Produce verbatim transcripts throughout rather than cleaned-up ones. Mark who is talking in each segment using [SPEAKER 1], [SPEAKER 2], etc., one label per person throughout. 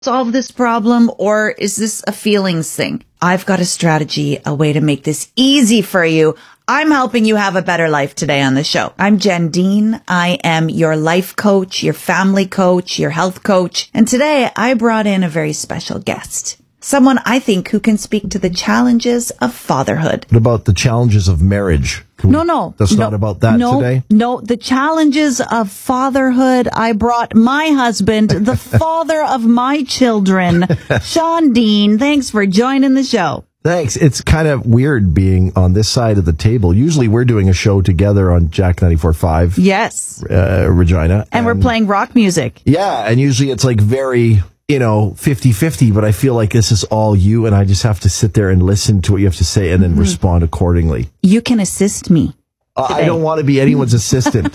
[SPEAKER 1] solve this problem, or is this a feelings thing? I've got a strategy, a way to make this easy for you. I'm helping you have a better life today on the show. I'm Jen Dean. I am your life coach, your family coach, your health coach. And today I brought in a very special guest. Someone I think who can speak to the challenges of fatherhood.
[SPEAKER 2] What about the challenges of marriage? Can
[SPEAKER 1] no,
[SPEAKER 2] we,
[SPEAKER 1] no.
[SPEAKER 2] That's
[SPEAKER 1] no,
[SPEAKER 2] not about that
[SPEAKER 1] no,
[SPEAKER 2] today?
[SPEAKER 1] No, the challenges of fatherhood. I brought my husband, the father of my children, Sean Dean. Thanks for joining the show.
[SPEAKER 2] Thanks. It's kind of weird being on this side of the table. Usually we're doing a show together on Jack ninety-four point five.
[SPEAKER 1] Yes.
[SPEAKER 2] Uh, Regina.
[SPEAKER 1] And, and we're playing rock music.
[SPEAKER 2] Yeah, and usually it's like very... you know, fifty-fifty, but I feel like this is all you, and I just have to sit there and listen to what you have to say and then mm-hmm. respond accordingly.
[SPEAKER 1] You can assist me.
[SPEAKER 2] Uh, I don't want to be anyone's assistant.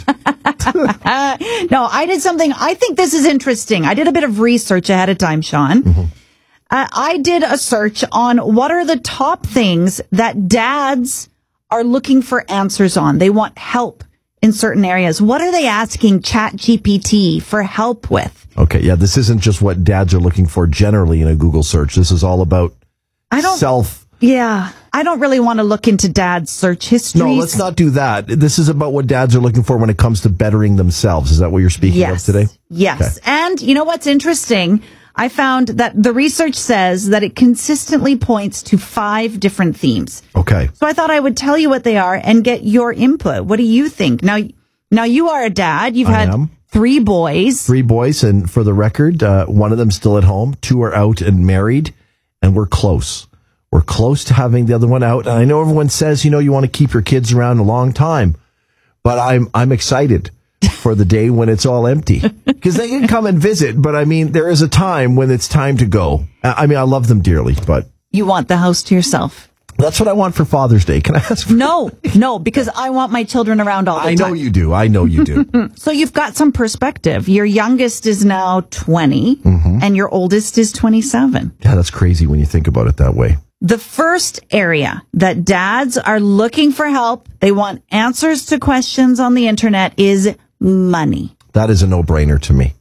[SPEAKER 1] uh, no, I did something. I think this is interesting. I did a bit of research ahead of time, Sean. Mm-hmm. Uh, I did a search on what are the top things that dads are looking for answers on. They want help in certain areas. What are they asking ChatGPT for help with?
[SPEAKER 2] Okay, yeah, this isn't just what dads are looking for generally in a Google search. This is all about
[SPEAKER 1] I don't,
[SPEAKER 2] self.
[SPEAKER 1] Yeah, I don't really want to look into dad's search history.
[SPEAKER 2] No, let's not do that. This is about what dads are looking for when it comes to bettering themselves. Is that what you're speaking
[SPEAKER 1] yes.
[SPEAKER 2] of today?
[SPEAKER 1] Yes. Okay. And you know what's interesting? I found that the research says that it consistently points to five different themes.
[SPEAKER 2] Okay.
[SPEAKER 1] So I thought I would tell you what they are and get your input. What do you think? Now, now you are a dad. You've
[SPEAKER 2] I
[SPEAKER 1] had
[SPEAKER 2] am.
[SPEAKER 1] three boys.
[SPEAKER 2] Three boys. And for the record, uh, one of them still at home. Two are out and married. And we're close. We're close to having the other one out. And I know everyone says, you know, you want to keep your kids around a long time. But I'm I'm excited for the day when it's all empty, because they can come and visit. But I mean, there is a time when it's time to go. I mean, I love them dearly, but
[SPEAKER 1] you want the house to yourself.
[SPEAKER 2] That's what I want for Father's Day. Can I ask? For-
[SPEAKER 1] no, no, because I want my children around all the
[SPEAKER 2] I
[SPEAKER 1] time.
[SPEAKER 2] I know you do. I know you do.
[SPEAKER 1] So you've got some perspective. Your youngest is now twenty, mm-hmm. and your oldest is twenty-seven.
[SPEAKER 2] Yeah, that's crazy when you think about it that way.
[SPEAKER 1] The first area that dads are looking for help, they want answers to questions on the internet, is money.
[SPEAKER 2] That is a no-brainer to me.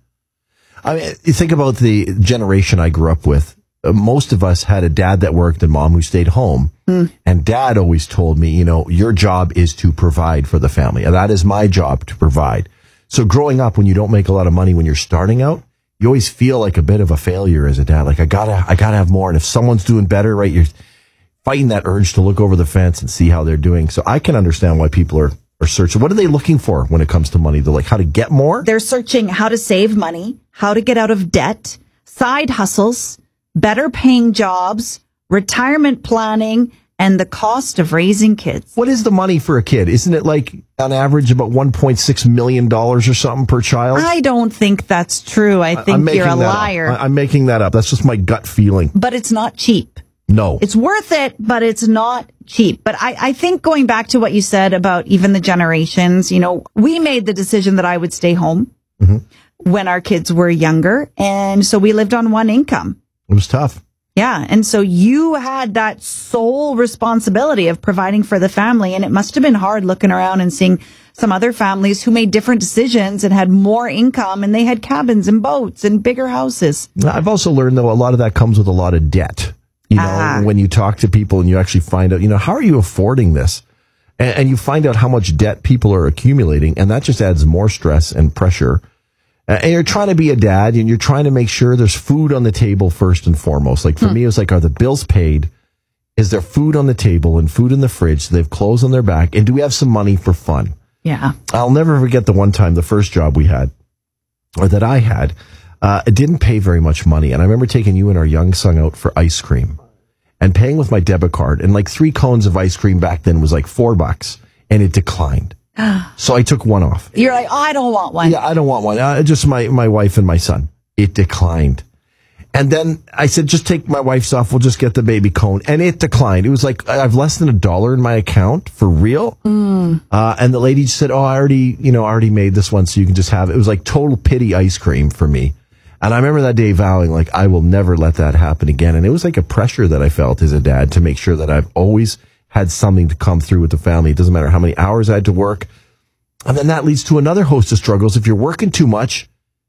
[SPEAKER 2] I mean, you think about the generation I grew up with. Uh, most of us had a dad that worked and mom who stayed home. Mm. And dad always told me, you know, your job is to provide for the family. And that is my job, to provide. So growing up, when you don't make a lot of money when you're starting out, you always feel like a bit of a failure as a dad. Like, I gotta, I gotta have more. And if someone's doing better, right, you're fighting that urge to look over the fence and see how they're doing. So I can understand why people are Or search. What are they looking for when it comes to money? They're like, how to get more?
[SPEAKER 1] They're searching how to save money, how to get out of debt, side hustles, better paying jobs, retirement planning, and the cost of raising kids.
[SPEAKER 2] What is the money for a kid? Isn't it like on average about one point six million dollars or something per child?
[SPEAKER 1] I don't think that's true. I think you're a liar.
[SPEAKER 2] Up. I'm making that up. That's just my gut feeling.
[SPEAKER 1] But it's not cheap.
[SPEAKER 2] No.
[SPEAKER 1] It's worth it, but it's not cheap. But I, I think going back to what you said about even the generations, you know, we made the decision that I would stay home mm-hmm. when our kids were younger. And so we lived on one income.
[SPEAKER 2] It was tough.
[SPEAKER 1] Yeah. And so you had that sole responsibility of providing for the family. And it must have been hard looking around and seeing some other families who made different decisions and had more income, and they had cabins and boats and bigger houses.
[SPEAKER 2] I've also learned, though, a lot of that comes with a lot of debt. You know, ah. when you talk to people and you actually find out, you know, how are you affording this? And, and you find out how much debt people are accumulating, and that just adds more stress and pressure. Uh, and you're trying to be a dad, and you're trying to make sure there's food on the table first and foremost. Like for hmm. me, it was like, are the bills paid? Is there food on the table and food in the fridge? So they have clothes on their back. And do we have some money for fun?
[SPEAKER 1] Yeah.
[SPEAKER 2] I'll never forget the one time, the first job we had, or that I had, uh, it didn't pay very much money. And I remember taking you and our young son out for ice cream and paying with my debit card. And like three cones of ice cream back then was like four bucks, and it declined. So I took one off.
[SPEAKER 1] You're like, oh, I don't want one.
[SPEAKER 2] Yeah, I don't want one. Uh, just my, my wife and my son. It declined. And then I said, just take my wife's off. We'll just get the baby cone. And it declined. It was like, I have less than a dollar in my account for real. Mm. Uh, and the lady just said, oh, I already, you know, I already made this one, so you can just have it. It was like total pity ice cream for me. And I remember that day vowing, like, I will never let that happen again. And it was like a pressure that I felt as a dad to make sure that I've always had something to come through with the family. It doesn't matter how many hours I had to work. And then that leads to another host of struggles. If you're working too much,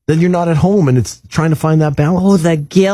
[SPEAKER 2] then you're not at home, and it's trying to find that balance.
[SPEAKER 1] Oh, the guilt.